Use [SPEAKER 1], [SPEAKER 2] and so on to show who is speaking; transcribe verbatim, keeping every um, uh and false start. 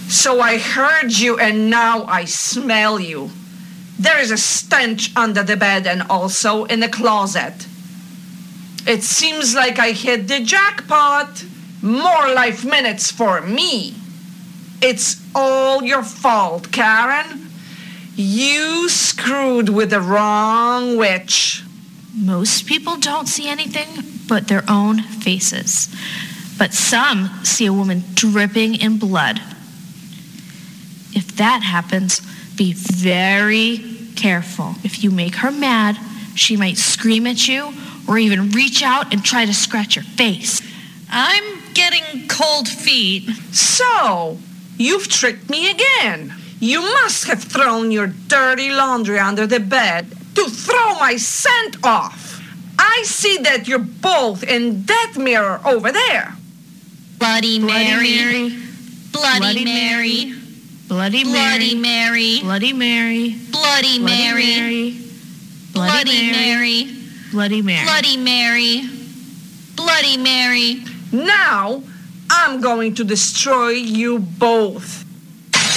[SPEAKER 1] So I heard you and now I smell you. There is a stench under the bed and also in the closet. It seems like I hit the jackpot. More life minutes for me. It's all your fault, Karen. You screwed with the wrong witch.
[SPEAKER 2] Most people don't see anything but their own faces. But some see a woman dripping in blood. If that happens, be very careful. If you make her mad, she might scream at you or even reach out and try to scratch your face.
[SPEAKER 3] I'm getting cold feet.
[SPEAKER 1] So, you've tricked me again. You must have thrown your dirty laundry under the bed to throw my scent off. I see that you're both in that mirror over there.
[SPEAKER 3] Bloody Mary. Bloody Mary.
[SPEAKER 2] Bloody
[SPEAKER 3] Bloody Mary.
[SPEAKER 2] Bloody Mary.
[SPEAKER 3] Bloody Mary. Bloody Mary.
[SPEAKER 2] Bloody Mary.
[SPEAKER 3] Bloody Mary. Bloody Mary.
[SPEAKER 1] Now, I'm going to destroy you both.